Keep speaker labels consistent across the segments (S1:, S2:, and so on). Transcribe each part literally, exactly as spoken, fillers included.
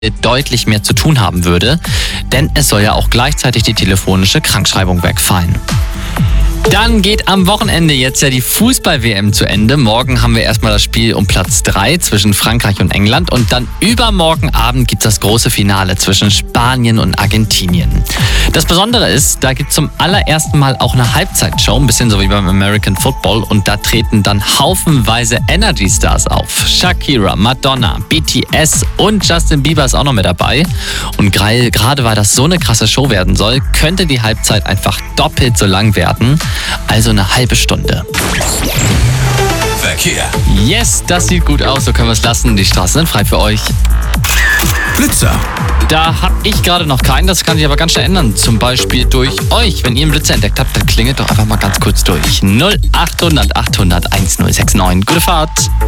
S1: deutlich mehr zu tun haben würde, denn es soll ja auch gleichzeitig die telefonische Krankschreibung wegfallen. Dann geht am Wochenende jetzt ja die Fußball-W M zu Ende. Morgen haben wir erstmal das Spiel um Platz drei zwischen Frankreich und England und dann übermorgen Abend gibt es das große Finale zwischen Spanien und Argentinien. Das Besondere ist, da gibt es zum allerersten Mal auch eine Halbzeitshow, ein bisschen so wie beim American Football, und da treten dann haufenweise Energy Stars auf. Shakira, Madonna, B T S und Justin Bieber ist auch noch mit dabei. Und gerade weil das so eine krasse Show werden soll, könnte die Halbzeit einfach doppelt so lang werden. Also eine halbe Stunde.
S2: Verkehr.
S1: Yes, das sieht gut aus, so können wir es lassen. Die Straßen sind frei für euch.
S2: Blitzer.
S1: Da habe ich gerade noch keinen, das kann sich aber ganz schnell ändern. Zum Beispiel durch euch. Wenn ihr einen Blitzer entdeckt habt, dann klingelt doch einfach mal ganz kurz durch. null achthundert achthundert1069. Gute Fahrt.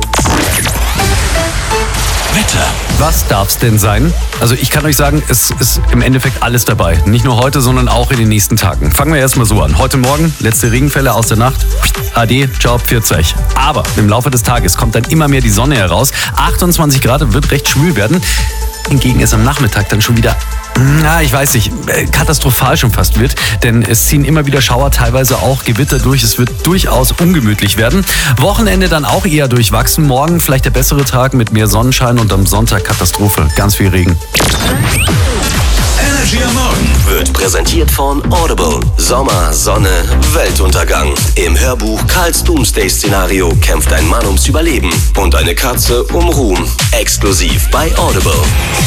S2: Wetter.
S3: Was darf's denn sein? Also ich kann euch sagen, es ist im Endeffekt alles dabei. Nicht nur heute, sondern auch in den nächsten Tagen. Fangen wir erstmal so an. Heute Morgen, letzte Regenfälle aus der Nacht. Ade, ciao, pfiat euch. Aber im Laufe des Tages kommt dann immer mehr die Sonne heraus. achtundzwanzig Grad, wird recht schwül werden. Hingegen ist am Nachmittag dann schon wieder, na, ich weiß nicht, katastrophal schon fast wird, denn es ziehen immer wieder Schauer, teilweise auch Gewitter durch. Es wird durchaus ungemütlich werden. Wochenende dann auch eher durchwachsen. Morgen vielleicht der bessere Tag mit mehr Sonnenschein und am Sonntag Katastrophe, ganz viel Regen.
S2: Energy am Morgen
S4: Wird präsentiert von Audible. Sommer, Sonne, Weltuntergang. Im Hörbuch Karls Doomsday-Szenario kämpft ein Mann ums Überleben und eine Katze um Ruhm. Exklusiv bei Audible.